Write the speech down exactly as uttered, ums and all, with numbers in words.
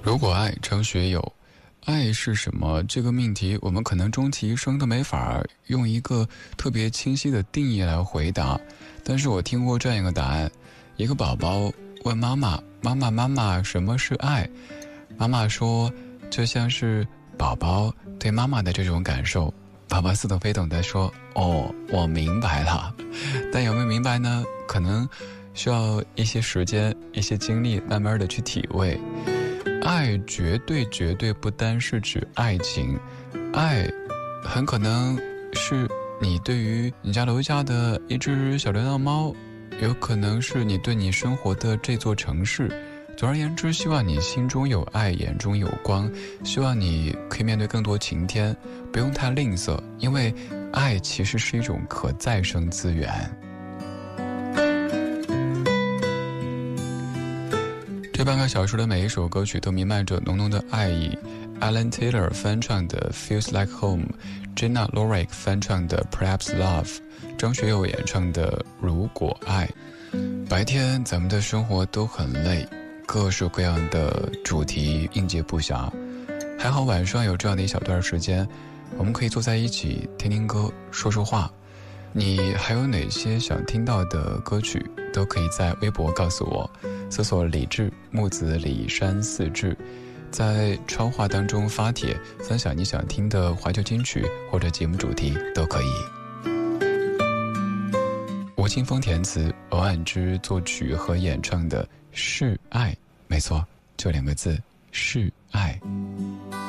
如果爱，张学友。爱是什么？这个命题，我们可能终其一生都没法用一个特别清晰的定义来回答。但是我听过这样一个答案：一个宝宝问妈妈：“妈妈，妈妈，什么是爱？”妈妈说：“就像是宝宝对妈妈的这种感受。”宝宝似懂非懂地说：“哦，我明白了。”但有没有明白呢？可能需要一些时间、一些精力，慢慢的去体会。爱绝对绝对不单是指爱情，爱很可能是你对于你家楼下的一只小流浪猫，有可能是你对你生活的这座城市。总而言之，希望你心中有爱，眼中有光，希望你可以面对更多晴天，不用太吝啬，因为爱其实是一种可再生资源。这半个小时的每一首歌曲都弥漫着浓浓的爱意。Alan Taylor 翻唱的 Feels Like Home， Gina Lorick 翻唱的 Perhaps Love， 张学友演唱的如果爱。白天咱们的生活都很累，各式各样的主题应接不暇，还好晚上有这样的一小段时间，我们可以坐在一起听听歌，说说话。你还有哪些想听到的歌曲，都可以在微博告诉我，搜索李志，木子李山四志，在超话当中发帖分享你想听的怀旧金曲或者节目主题都可以。吴青峰填词，欧安之作曲和演唱的是爱，没错，就两个字，是爱。